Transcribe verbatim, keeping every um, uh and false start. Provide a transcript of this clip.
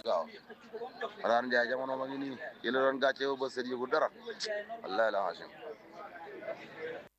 waaw Rane Ndiaye jamono ma ngi nii yi la doon gàcce yow ba sët yëgu dara wallahi la hachim